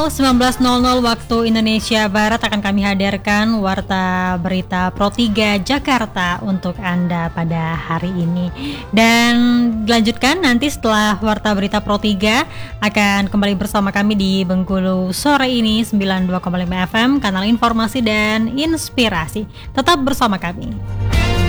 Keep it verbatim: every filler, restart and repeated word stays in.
sembilan belas nol nol waktu Indonesia Barat akan kami hadirkan Warta Berita Pro tiga Jakarta untuk Anda pada hari ini. Dan dilanjutkan nanti setelah Warta Berita Pro tiga akan kembali bersama kami di Bengkulu sore ini sembilan puluh dua koma lima F M, kanal informasi dan inspirasi. Tetap bersama kami.